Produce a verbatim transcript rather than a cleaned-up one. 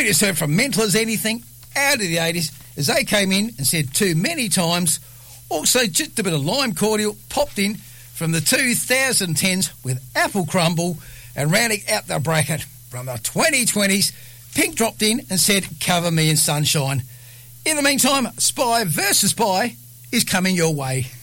We just heard from Mental as Anything out of the eighties as they came in and said too many times. Also, just a bit of Lime Cordial popped in from the two thousand tens with Apple Crumble, and rounding out the bracket from the twenty twenties, Pink dropped in and said, Cover Me in Sunshine. In the meantime, Spy versus Spy is coming your way.